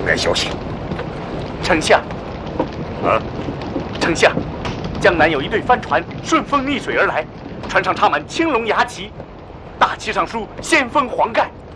来消息。 丞相， 啊， 丞相，江南有一队帆船顺风逆水而来，船上插满青龙牙旗，大旗上书“先锋黄盖”。